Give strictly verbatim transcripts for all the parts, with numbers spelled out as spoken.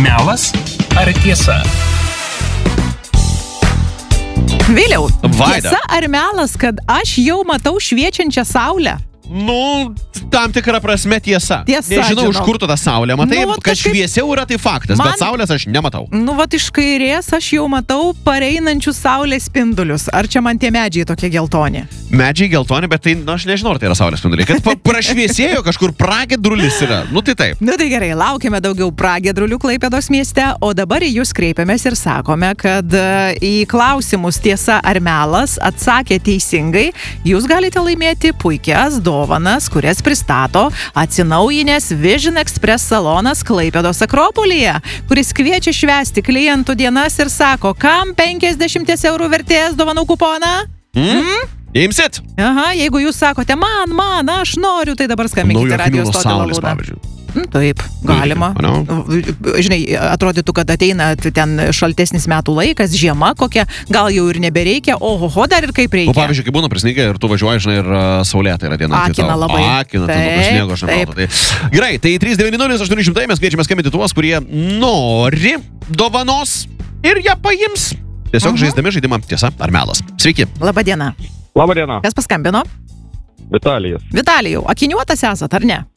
Melas ar tiesa? Vėliau, Vaida. tiesa ar melas, kad aš jau matau šviečiančią saulę? Nu, tam tikrą prasme tiesa. Tiesa, Nežinau, žinok. iš kur tu tą saulę matai, Nu, vat kad kažkaip- šviesiau yra tai faktas, Man- bet saulės aš nematau. Nu, vat iš kairės aš jau matau pareinančius saulės spindulius. Ar čia man tie medžiai tokie geltoni? Medžiai geltoni, bet tai, na, aš nežinau, ar tai yra saulės spinduliai. Kad pa- prašviesėjo kažkur pragėdrulis yra. Nu, tai taip. Nu tai gerai, laukiame daugiau pragėdrulių Klaipėdos mieste, o dabar į jūs kreipiamės ir sakome, kad e, į klausimus tiesa ar melas atsakę teisingai, jūs galite laimėti puikias dovanas, kurias pristato atsinaujinęs Vision Express salonas Klaipėdos Akropolyje, kuris kviečia švęsti klientų dienas ir sako, kam penkiasdešimt eurų vertės dovanų kuponą? Mm? Imsit? Aha, jeigu jūs sakote, man, man, aš noriu, tai dabar skambinkite Naujo radio filmo stotį saulės, Laluda. pavyzdžiui. Mm, Taip, galima. Ane? Žinai, atrodytų, kad ateina ten šaltesnis metų laikas, žiema kokia, gal jau ir nebereikia, oho, dar ir kaip O reikia. pavyzdžiui, kai būna prisnygę ir tu važiuoji, žinai, ir uh, saulėta yra diena. tai Akina tau labai. Akina, ten Taip, nuo sniego, aš nematau. Tai. Gerai, tai trys devyni nulis aštuoni šimtai mes kviečiame skambinti tuos, kurie nori dovanos ir ją paims. Tiesiog Mhm. žaisdami žaidimą tiesa ar melas. Sveiki. Labą dieną. Labą dieną, Kas paskambino? Vitalijus. Vitalijau, akiniuotas esat, ar ne?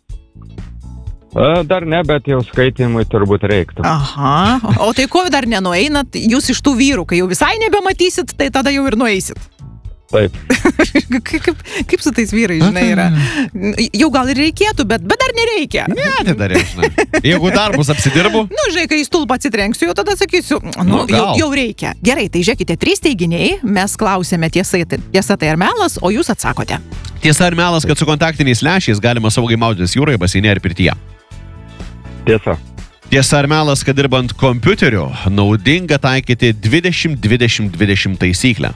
E, Dar ne, bet jau skaitimui turbūt reiktų. Aha, o tai ko dar nenueinat? Jūs iš tų vyrų, kai jau visai nebematysit, tai tada jau ir nueisit. Taip. kaip, kaip, kaip su tais vyrais, žinai, yra? Jau gal ir reikėtų, bet, bet dar nereikia. Ne, tai dar jau, žinai. Jeigu darbus apsidirbu, Nu, žinai, kai į stulpą atsitrenksiu, jau tada sakysiu, nu, Nu, gal. jau, jau reikia. Gerai, tai žiūrėkite, trys teiginiai, mes klausėme tiesa, tiesa tai ar melas, o jūs atsakote. tiesa ar melas, kad su kontaktiniais lęšiais galima saugiai maudytis jūroje, baseine ir pirtyje. Tiesa. Tiesa ar melas, kad dirbant kompiuteriu naudinga taikyti dvidešimt dvidešimt dvidešimt taisyklę.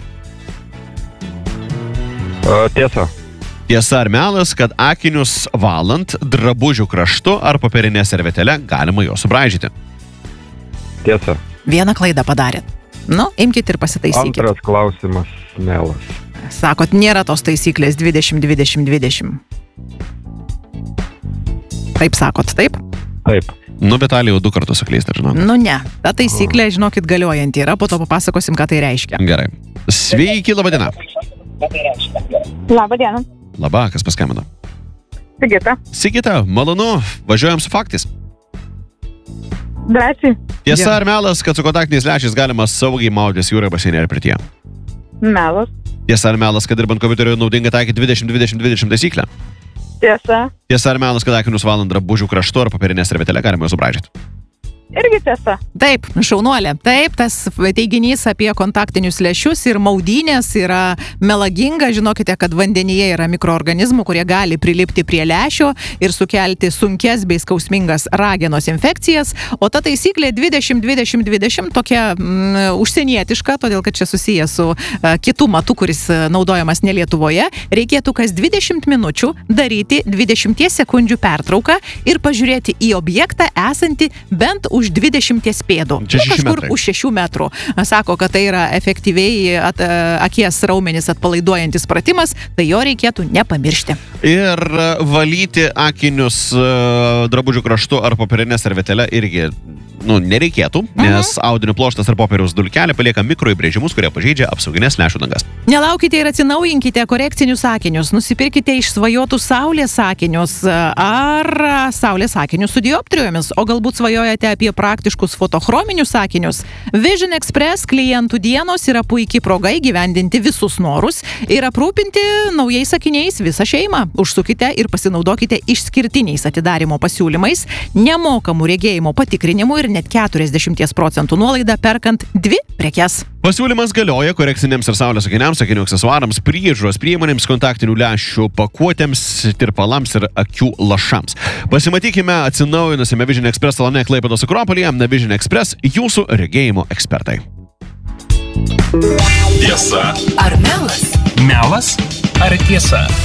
E, Tiesa. Tiesa ar melas, kad akinius valant drabužių kraštu ar popierinė servetėle galima jo subraižyti. Tiesa. Vieną klaidą padarėt. Nu, imkite ir pasitaisykite. Antras klausimas melas. Sakot, nėra tos taisyklės dvidešimt dvidešimt dvidešimt. Taip sakot, taip? Taip. Nu, Vitalijau, du kartus suklysta, žinau. Nu ne, ta taisyklė, žinokit, galiojanti yra, po to papasakosim, ką tai reiškia. Gerai. Sveiki, laba diena. Labą dieną. Labą, kas paskambino? Sigita. Sigita, malonu, važiuojam su faktais. Drąsiai. Tiesa Gerai. ar melas, kad su kontaktiniais lęšiais galima saugiai maudytis jūroje, baseine ir pirtyje. Melas. Tiesa ar melas, kad dirbant kompiuteriu naudinga taikyti dvidešimt dvidešimt dvidešimt taisyklę. Tiesa. Tiesa ar melas, kad akinius valant drabužių kraštu ar popierinė servetėle galima jo subraižyti. Irgi tiesa. Taip, šaunuolė. Taip, tas teiginys apie kontaktinius lęšius ir maudynės yra melaginga. Žinokite, kad vandenyje yra mikroorganizmų, kurie gali prilipti prie lęšio ir sukelti sunkes bei skausmingas ragenos infekcijas. O ta taisyklė dvidešimt dvidešimt dvidešimt tokia mm, užsienietiška, todėl kad čia susiję su uh, kitu matu, kuris uh, naudojamas ne Lietuvoje. Reikėtų kas dvidešimt minučių daryti dvidešimties sekundžių pertrauką ir pažiūrėti į objektą esantį bent už dvidešimties pėdų. Čia Nu, šeši kažkur metrai. už šešių metrų. Sako, kad tai yra efektyviai at, akies raumenis atpalaiduojantis pratimas, tai jo reikėtų nepamiršti. Ir e, valyti akinius e, drabužių kraštu ar popierinė servetėle irgi, nu, nereikėtų, nes audinių ploštas ar popieriaus dulkelė palieka mikroįbrėžimus, kurie pažeidžia apsauginės lęšių dangas. Nelaukite ir atsinaujinkite korekcinius akinius. Nusipirkite išsvajotų saulės akinius ar saulės akinius su dioptrijomis, o galbūt svajojate apie praktiškus fotochrominius akinius. Vision Express klientų dienos yra puikiai proga įgyvendinti visus norus ir aprūpinti naujais akiniais visą šeimą. Užsukite ir pasinaudokite išskirtiniais atidarimo pasiūlymais, nemokamų regėjimo patikrinimų ir net keturiasdešimt procentų nuolaidą perkant dvi prekes. Pasiūlymas galioja korekciniams ir saulės akiniams, akinių aksesuarams, priežiūros priemonėms, kontaktinių lęšių pakuotėms, tirpalams ir akių lašams. Pasimatykime atsinaujinusiame Vision Express salone Klaipėdos Akropolyje. Vision Express – jūsų regėjimo ekspertai. Tiesa ar melas? Melas ar tiesa?